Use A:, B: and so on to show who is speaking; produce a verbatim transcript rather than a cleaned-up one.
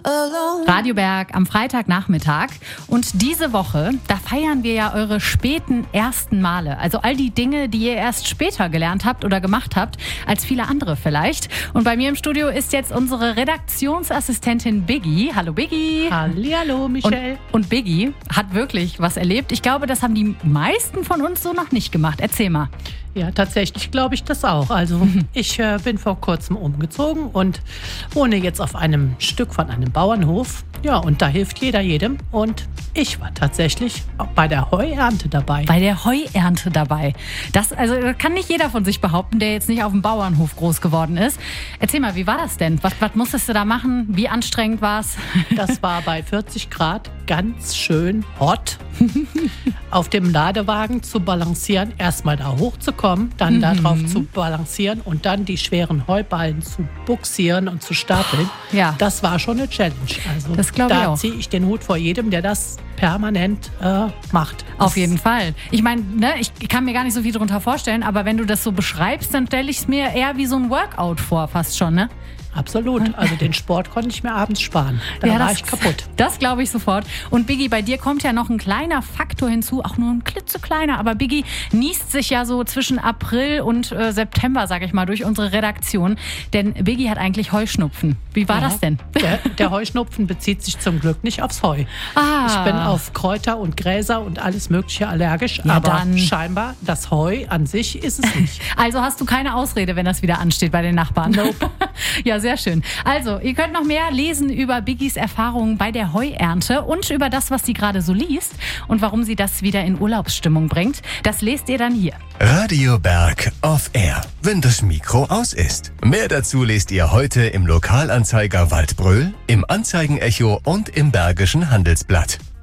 A: Radio Berg am Freitagnachmittag. Und diese Woche, da feiern wir ja eure späten ersten Male. Also all die Dinge, die ihr erst später gelernt habt oder gemacht habt, als viele andere vielleicht. Und bei mir im Studio ist jetzt unsere Redaktionsassistentin Biggie. Hallo Biggie.
B: Hallihallo Michelle.
A: Und, und Biggie hat wirklich was erlebt. Ich glaube, das haben die meisten von uns so noch nicht gemacht. Erzähl mal.
B: Ja, tatsächlich glaube ich das auch. Also ich äh, bin vor kurzem umgezogen und wohne jetzt auf einem Stück von einem Bauernhof. Ja, und da hilft jeder jedem. Und ich war tatsächlich auch bei der Heuernte dabei.
A: Bei der Heuernte dabei. Das also kann nicht jeder von sich behaupten, der jetzt nicht auf dem Bauernhof groß geworden ist. Erzähl mal, wie war das denn? Was, was musstest du da machen? Wie anstrengend war es?
B: Das war bei vierzig Grad ganz schön hot. Auf dem Ladewagen zu balancieren, erstmal da hochzukommen, dann mhm. da drauf zu balancieren und dann die schweren Heuballen zu buxieren und zu stapeln.
A: Ja.
B: Das war schon eine Challenge. Also
A: das glaube ich auch.
B: Da ziehe ich den Hut vor jedem, der das permanent äh, macht.
A: Auf
B: das
A: jeden Fall. Ich meine, ne, ich kann mir gar nicht so viel darunter vorstellen, aber wenn du das so beschreibst, dann stelle ich es mir eher wie so ein Workout vor, fast schon, ne?
B: Absolut. Also den Sport konnte ich mir abends sparen. Da
A: ja,
B: war
A: das,
B: ich kaputt.
A: Das glaube ich sofort. Und Biggie, bei dir kommt ja noch ein kleiner Faktor hinzu, auch nur ein klitzekleiner, aber Biggie niest sich ja so zwischen April und äh, September, sage ich mal, durch unsere Redaktion. Denn Biggie hat eigentlich Heuschnupfen. Wie war
B: ja,
A: das denn?
B: Der, der Heuschnupfen bezieht sich zum Glück nicht aufs Heu.
A: Ah.
B: Ich bin auf Kräuter und Gräser und alles Mögliche allergisch,
A: ja,
B: aber
A: dann.
B: scheinbar das Heu an sich ist es nicht.
A: Also hast du keine Ausrede, wenn das wieder ansteht bei den Nachbarn?
B: Nope.
A: Ja, sehr schön. Also, ihr könnt noch mehr lesen über Biggies Erfahrungen bei der Heuernte und über das, was sie gerade so liest und warum sie das wieder in Urlaubsstimmung bringt. Das lest ihr dann hier.
C: Radio Berg off Air, wenn das Mikro aus ist. Mehr dazu lest ihr heute im Lokalanzeiger Waldbröl, im Anzeigenecho und im Bergischen Handelsblatt.